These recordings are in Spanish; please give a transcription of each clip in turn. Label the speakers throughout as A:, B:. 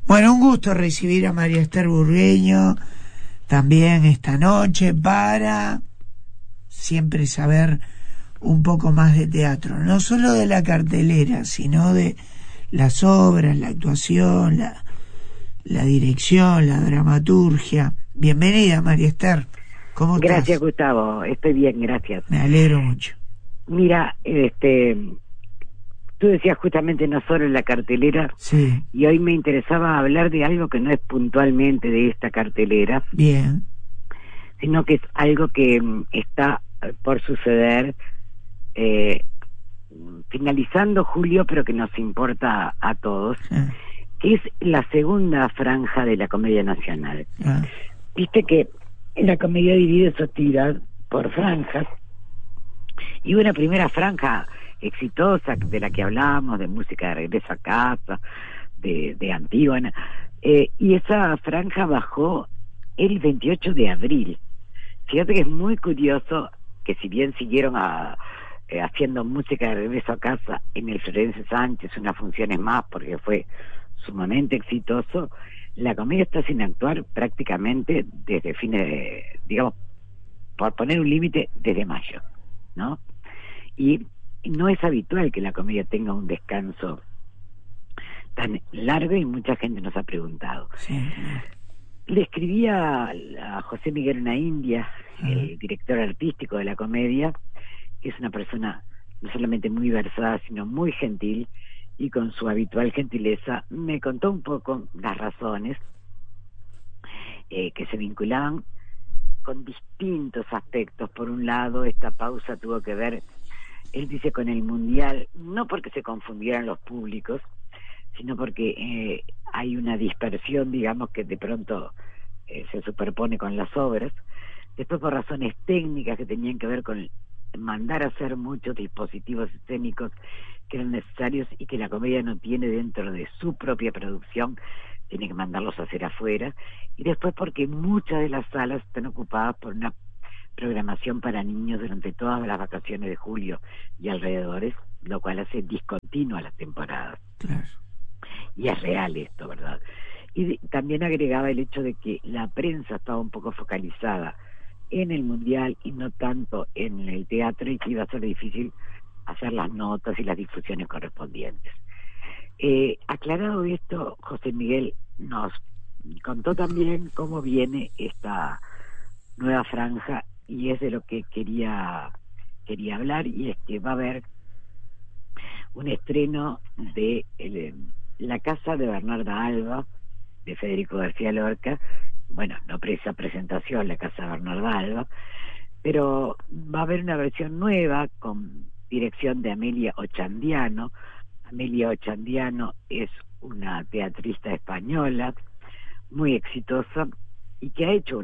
A: Bueno, un gusto recibir a María Esther Burgueño también esta noche para siempre saber un poco más de teatro, no solo de la cartelera, sino de las obras, la actuación, la dirección, la dramaturgia. Bienvenida, María Esther. ¿Cómo estás?
B: Gracias, Gustavo. Estoy bien, gracias.
A: Me alegro mucho.
B: Mira, tú decías justamente no solo en la cartelera,
A: Sí.
B: Y hoy me interesaba hablar de algo que no es puntualmente de esta cartelera,
A: Bien.
B: sino que es algo que está por suceder finalizando julio, pero que nos importa a todos, que es la segunda franja de la Comedia Nacional. Viste que la comedia divide su actividad por franjas, y una primera franja exitosa de la que hablábamos, de Música de Regreso a Casa, de Antígona, y esa franja bajó el 28 de abril. Fíjate que es muy curioso que si bien siguieron haciendo Música de Regreso a Casa en el Florencio Sánchez, unas funciones más porque fue sumamente exitoso, la comedia está sin actuar prácticamente desde fines de, digamos, por poner un límite, desde mayo, ¿no? Y no es habitual que la comedia tenga un descanso tan largo y mucha gente nos ha preguntado.
A: Sí.
B: Le escribí a José Miguel Naindia, el director artístico de la comedia, que es una persona no solamente muy versada, sino muy gentil, y con su habitual gentileza me contó un poco las razones que se vinculaban con distintos aspectos. Por un lado, esta pausa tuvo que ver, él dice, con el Mundial, no porque se confundieran los públicos, sino porque hay una dispersión, digamos, que de pronto se superpone con las obras. Después, por razones técnicas que tenían que ver con mandar a hacer muchos dispositivos escénicos que eran necesarios y que la comedia no tiene dentro de su propia producción, tiene que mandarlos a hacer afuera. Y después porque muchas de las salas están ocupadas por una programación para niños durante todas las vacaciones de julio y alrededores, lo cual hace discontinua las temporadas.
A: Claro.
B: Y es real esto, ¿verdad? Y también agregaba el hecho de que la prensa estaba un poco focalizada en el Mundial y no tanto en el teatro, y que iba a ser difícil hacer las notas y las difusiones correspondientes. Aclarado esto, José Miguel nos contó también cómo viene esta nueva franja, y es de lo que quería hablar, y es que va a haber un estreno de La Casa de Bernarda Alba, de Federico García Lorca. Bueno, no esa presentación, La Casa de Bernarda Alba, pero va a haber una versión nueva con dirección de Amelia Ochandiano. Amelia Ochandiano es una teatrista española muy exitosa y que ha hecho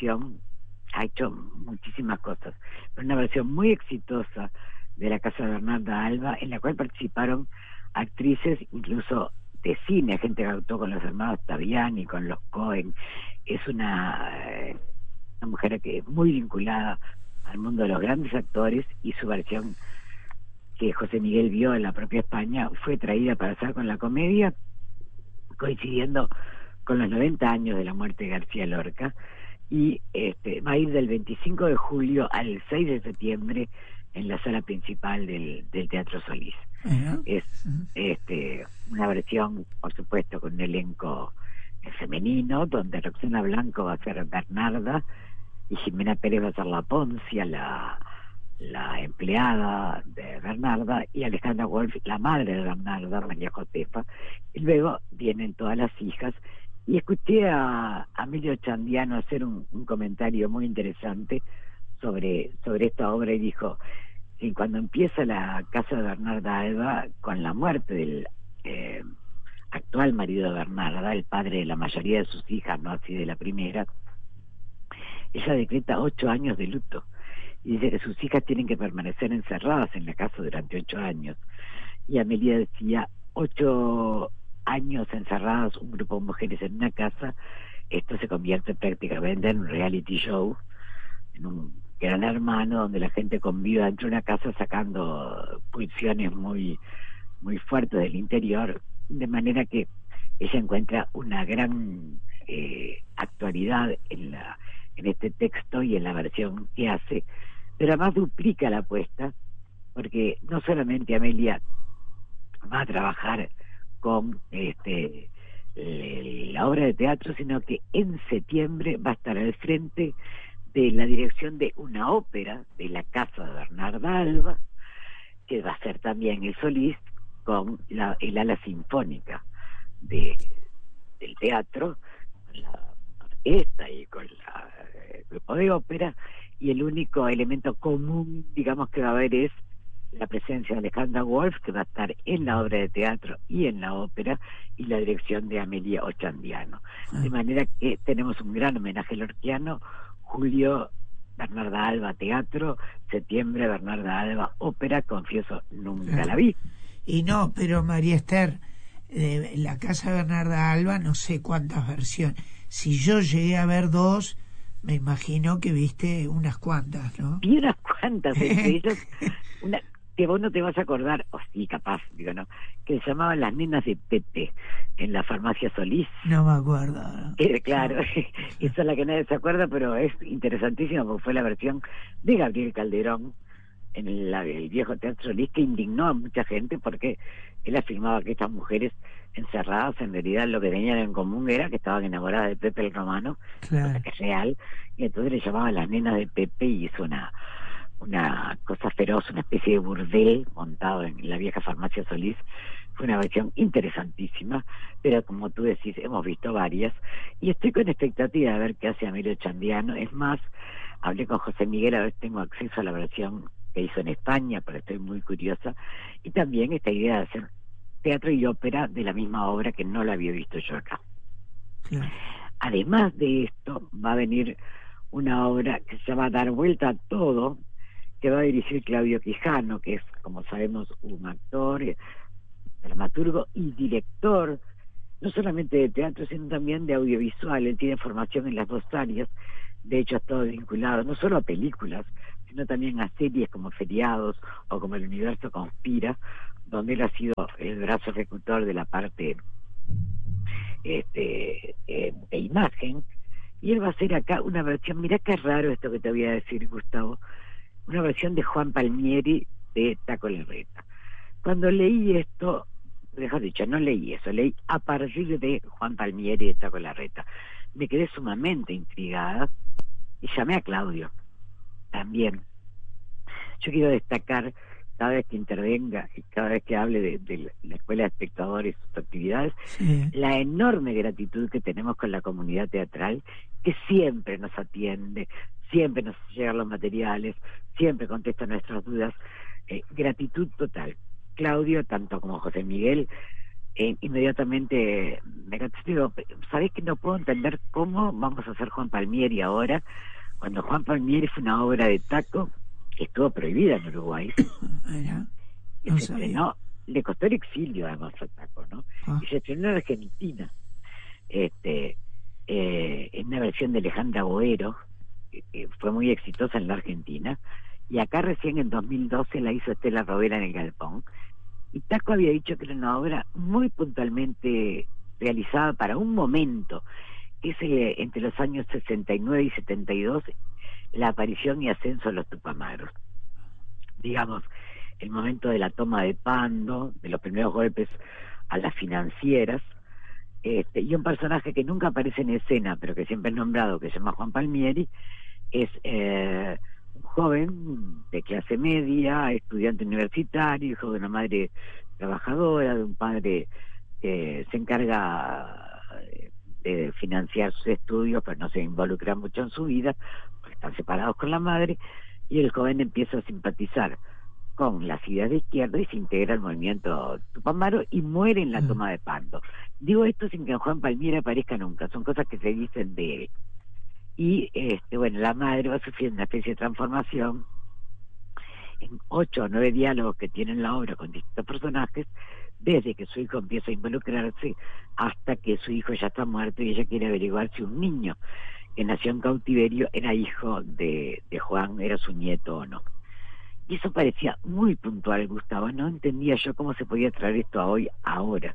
B: muchísimas cosas, pero una versión muy exitosa de La Casa de Bernarda Alba, en la cual participaron actrices incluso de cine, gente que actuó con los hermanos Taviani, con los Cohen. Es una mujer que es muy vinculada al mundo de los grandes actores, y su versión, que José Miguel vio en la propia España, fue traída para hacer con la comedia, coincidiendo con los 90 años de la muerte de García Lorca, y va a ir del 25 de julio al 6 de septiembre en la sala principal del Teatro Solís. Es una versión, por supuesto, con un elenco femenino, donde Roxana Blanco va a ser Bernarda y Jimena Pérez va a ser la Poncia, la empleada de Bernarda, y Alejandra Wolf, la madre de Bernarda, María Josefa, y luego vienen todas las hijas. Y escuché a Amelia Ochandiano hacer un comentario muy interesante sobre esta obra, y dijo: y cuando empieza La Casa de Bernarda Alba, con la muerte del actual marido de Bernarda, el padre de la mayoría de sus hijas, no así de la primera, ella decreta 8 años de luto, y dice que sus hijas tienen que permanecer encerradas en la casa durante 8 años. Y Amelia decía: 8 años encerradas, un grupo de mujeres en una casa, esto se convierte prácticamente en un reality show, en un Gran Hermano, donde la gente convive dentro de una casa sacando pulsiones muy, muy fuertes del interior, de manera que ella encuentra una gran actualidad en este texto y en la versión que hace, pero además duplica la apuesta, porque no solamente Amelia va a trabajar con la obra de teatro, sino que en septiembre va a estar al frente de la dirección de una ópera de la casa de Bernarda Alba, que va a ser también el Solís con el ala sinfónica del teatro, con la orquesta y con el grupo de ópera, y el único elemento común, digamos, que va a haber es la presencia de Alejandra Wolf, que va a estar en la obra de teatro y en la ópera, y la dirección de Amelia Ochandiano. De manera que tenemos un gran homenaje lorquiano: julio, Bernarda Alba teatro; septiembre, Bernarda Alba ópera. Confieso, nunca la vi.
A: Y no, pero María Esther, la casa de Bernarda Alba, no sé cuántas versiones. Si yo llegué a ver 2, me imagino que viste unas cuantas, ¿no?
B: Vi unas cuantas, entre ellas una que vos no te vas a acordar, o sí, capaz, digo, ¿no?, que se llamaban Las Nenas de Pepe, en la farmacia Solís.
A: No me acuerdo, ¿no?
B: Claro, no. Esa es la que nadie se acuerda, pero es interesantísima porque fue la versión de Gabriel Calderón en el viejo Teatro Solís, que indignó a mucha gente porque él afirmaba que estas mujeres encerradas en realidad lo que tenían en común era que estaban enamoradas de Pepe el Romano, cosa que es real, y entonces le llamaban Las Nenas de Pepe, y hizo una cosa feroz, una especie de burdel montado en la vieja farmacia Solís. Fue una versión interesantísima, pero como tú decís, hemos visto varias, y estoy con expectativa de ver qué hace Amelia Ochandiano. Es más, hablé con José Miguel, a ver si tengo acceso a la versión que hizo en España, pero estoy muy curiosa, y también esta idea de hacer teatro y ópera de la misma obra, que no la había visto yo acá. Además de esto, va a venir una obra que se llama Dar Vuelta a Todo, que va a dirigir Claudio Quijano, que es, como sabemos, un actor, dramaturgo y director, no solamente de teatro, sino también de audiovisual. Él tiene formación en las dos áreas. De hecho, ha estado vinculado no solo a películas, sino también a series como Feriados o como El Universo Conspira, donde él ha sido el brazo ejecutor de la parte de imagen. Y él va a hacer acá una versión, mirá qué raro esto que te voy a decir, Gustavo, una versión de Juan Palmieri de Taco Larreta. Cuando leí esto, mejor dicho, no leí eso, leí a partir de Juan Palmieri de Taco Larreta. Me quedé sumamente intrigada y llamé a Claudio también. Yo quiero destacar, cada vez que intervenga y cada vez que hable de la Escuela de Espectadores y sus actividades, la enorme gratitud que tenemos con la comunidad teatral, que siempre nos atiende, siempre nos llegan los materiales, siempre contesta nuestras dudas. Gratitud total. Claudio, tanto como José Miguel, inmediatamente me digo, ¿sabés que no puedo entender cómo vamos a hacer Juan Palmieri ahora, cuando Juan Palmieri fue una obra de Taco que estuvo prohibida en Uruguay?
A: No
B: se estrenó, le costó el exilio además a Taco, ¿no? Y se estrenó en Argentina, en una versión de Alejandra Boero, que fue muy exitosa en la Argentina, y acá recién en 2012 la hizo Estela Rovera en el Galpón. Y Taco había dicho que era una obra muy puntualmente realizada para un momento, que es entre los años 69 y 72, la aparición y ascenso de los Tupamaros. Digamos, el momento de la toma de Pando, de los primeros golpes a las financieras, y un personaje que nunca aparece en escena, pero que siempre es nombrado, que se llama Juan Palmieri, es un joven de clase media, estudiante universitario, hijo de una madre trabajadora, de un padre que se encarga de financiar sus estudios, pero no se involucra mucho en su vida, porque están separados con la madre, y el joven empieza a simpatizar con las ideas de izquierda y se integra al movimiento Tupamaro y muere en la toma de Pando. Digo esto sin que Juan Palmieri aparezca nunca, son cosas que se dicen de él. Y bueno, la madre va sufriendo una especie de transformación en 8 o 9 diálogos que tiene en la obra con distintos personajes, desde que su hijo empieza a involucrarse hasta que su hijo ya está muerto y ella quiere averiguar si un niño que nació en cautiverio era hijo de Juan, era su nieto o no. Y eso parecía muy puntual, Gustavo. No entendía yo cómo se podía traer esto a hoy, ahora,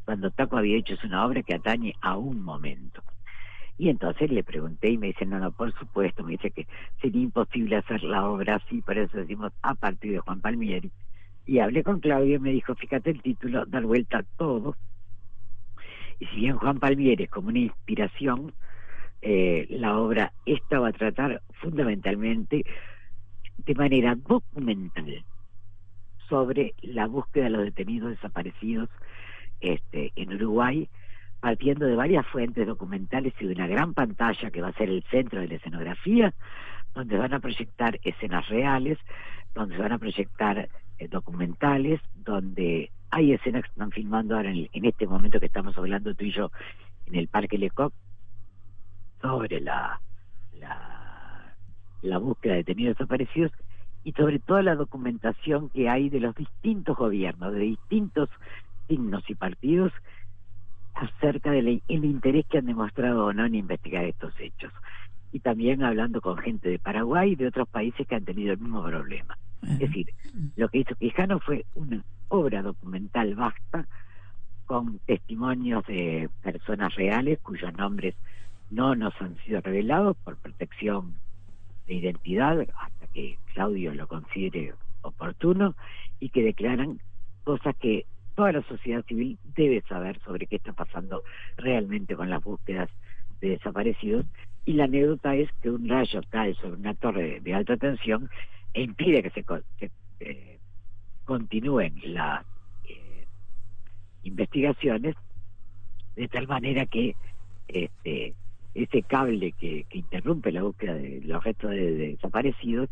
B: cuando Taco había hecho una obra que atañe a un momento. Y entonces le pregunté y me dice, no, por supuesto, me dice que sería imposible hacer la obra así, por eso decimos a partir de Juan Palmieri. Y hablé con Claudio y me dijo, fíjate el título, dar vuelta a todo. Y si bien Juan Palmieri es como una inspiración, la obra esta va a tratar fundamentalmente de manera documental sobre la búsqueda de los detenidos desaparecidos en Uruguay, partiendo de varias fuentes documentales y de una gran pantalla que va a ser el centro de la escenografía, donde van a proyectar escenas reales, donde se van a proyectar documentales, donde hay escenas que están filmando ahora en este momento que estamos hablando tú y yo en el Parque Lecoq sobre la búsqueda de detenidos desaparecidos y sobre toda la documentación que hay de los distintos gobiernos, de distintos signos y partidos acerca del interés que han demostrado o no en investigar estos hechos. Y también hablando con gente de Paraguay y de otros países que han tenido el mismo problema. Es decir, lo que hizo Quijano fue una obra documental vasta con testimonios de personas reales cuyos nombres no nos han sido revelados por protección de identidad hasta que Claudio lo considere oportuno, y que declaran cosas que toda la sociedad civil debe saber sobre qué está pasando realmente con las búsquedas de desaparecidos. Y la anécdota es que un rayo cae sobre una torre de alta tensión e impide que se continúen las investigaciones, de tal manera que ese cable que interrumpe la búsqueda de los restos de desaparecidos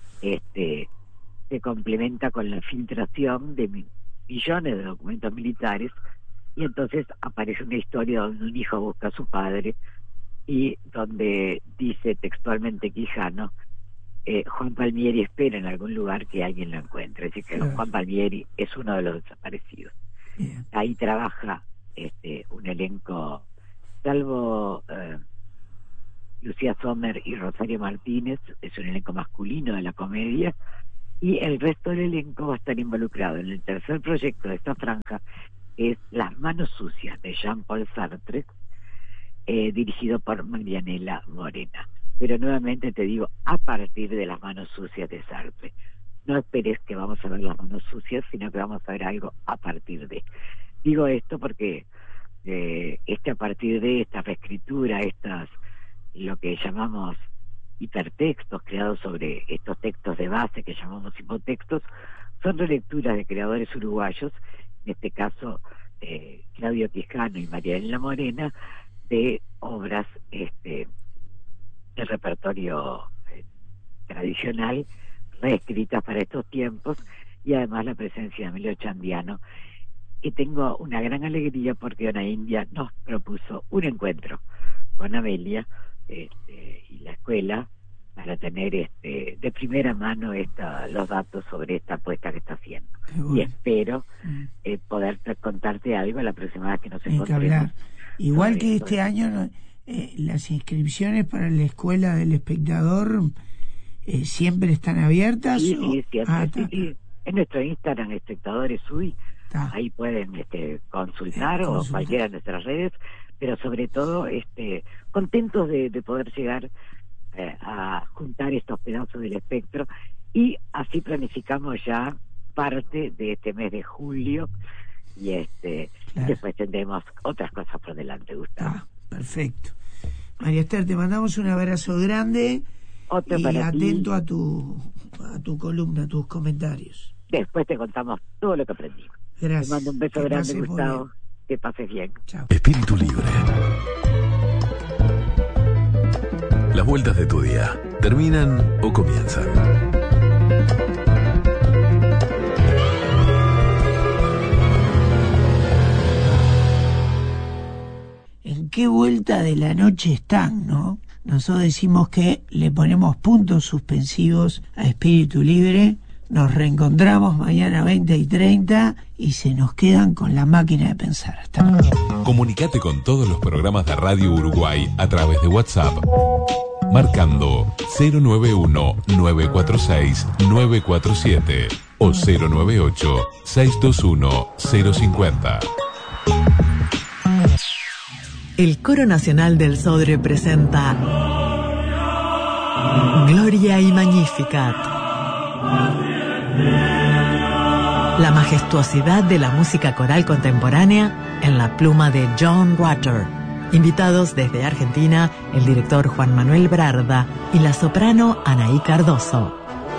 B: se complementa con la filtración de millones de documentos militares, y entonces aparece una historia donde un hijo busca a su padre y donde dice textualmente Quijano, Juan Palmieri espera en algún lugar que alguien lo encuentre. Es decir, que Juan Palmieri es uno de los desaparecidos. Ahí trabaja un elenco, salvo Lucía Sommer y Rosario Martínez, es un elenco masculino de la comedia, y el resto del elenco va a estar involucrado en el tercer proyecto de esta franja, que es Las manos sucias, de Jean-Paul Sartre, dirigido por Marianela Morena. Pero nuevamente te digo, a partir de Las manos sucias de Sartre. No esperes que vamos a ver Las manos sucias, sino que vamos a ver algo a partir de. Digo esto porque a partir de esta reescritura, lo que llamamos hipertextos creados sobre estos textos de base que llamamos hipotextos, son relecturas de creadores uruguayos, en este caso Claudio Quijano y Marianela Morena, de obras de repertorio tradicional reescritas para estos tiempos, y además la presencia de Emilio Chandiano, que tengo una gran alegría porque Ana India nos propuso un encuentro con Amelia y la escuela para tener de primera mano los datos sobre esta apuesta que está haciendo. Bueno. Y espero poder contarte algo la próxima vez que nos encontremos.
A: Igual que este año las inscripciones para la Escuela del Espectador siempre están abiertas.
B: Sí, siempre. Sí. En nuestro Instagram, Espectadores UI, ahí pueden consultar o cualquiera de nuestras redes, pero sobre todo contentos de poder llegar a juntar estos pedazos del espectro, y así planificamos ya parte de este mes de julio, y después tendremos otras cosas por delante, Gustavo.
A: Perfecto. María Esther, te mandamos un abrazo grande.
B: Otro
A: y
B: para
A: atento
B: ti.
A: a tu columna, a tus comentarios.
B: Después te contamos todo lo que aprendimos.
A: Gracias.
B: Te mando un beso grande, Gustavo. Que pases bien.
A: Chao.
C: Espíritu Libre. Las vueltas de tu día terminan o comienzan.
A: ¿En qué vuelta de la noche están, no? Nosotros decimos que le ponemos puntos suspensivos a Espíritu Libre. Nos reencontramos mañana 20:30 y se nos quedan con la máquina de pensar. Hasta mañana.
C: Comunicate con todos los programas de Radio Uruguay a través de WhatsApp, marcando 091-946-947 o 098-621-050.
D: El Coro Nacional del Sodre presenta Gloria y Magnificat. La majestuosidad de la música coral contemporánea en la pluma de John Rutter. Invitados desde Argentina, el director Juan Manuel Brarda y la soprano Anaí Cardoso.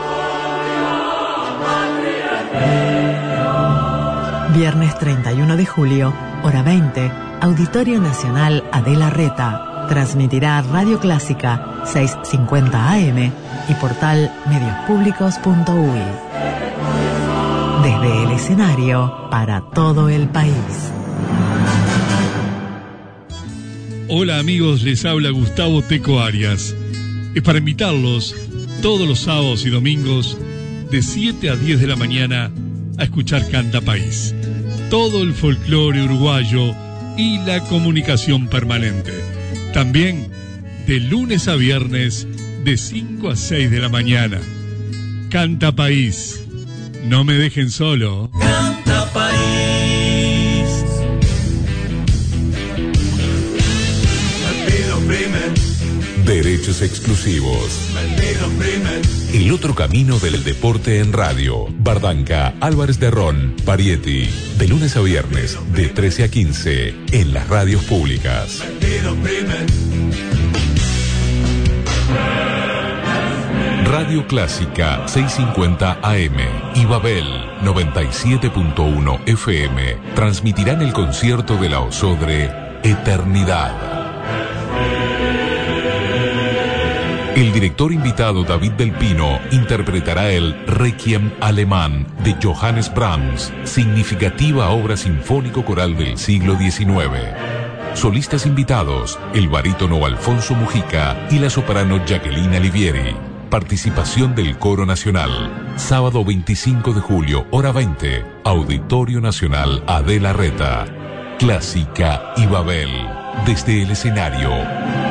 D: Viernes 31 de julio, hora 20, Auditorio Nacional Adela Reta. Transmitirá Radio Clásica 650 AM y portal mediospublicos.uy. Desde el escenario para todo el país.
E: Hola amigos, les habla Gustavo Teco Arias. Es para invitarlos todos los sábados y domingos de 7 a 10 de la mañana a escuchar Canta País. Todo el folclore uruguayo y la comunicación permanente. También de lunes a viernes de 5 a 6 de la mañana. Canta País. No me dejen solo.
F: Canta País.
C: Derechos exclusivos. El otro camino del deporte en radio. Bardanca, Álvarez de Ron, Parietti. De lunes a viernes, de 13 a 15, en las radios públicas. Radio Clásica 650 AM y Babel 97.1 FM transmitirán el concierto de la Osodre Eternidad. El director invitado David Del Pino interpretará el Requiem alemán de Johannes Brahms, significativa obra sinfónico-coral del siglo XIX. Solistas invitados, el barítono Alfonso Mujica y la soprano Jacqueline Alivieri. Participación del Coro Nacional. Sábado 25 de julio, hora 20, Auditorio Nacional Adela Reta. Clásica y Babel, desde el escenario.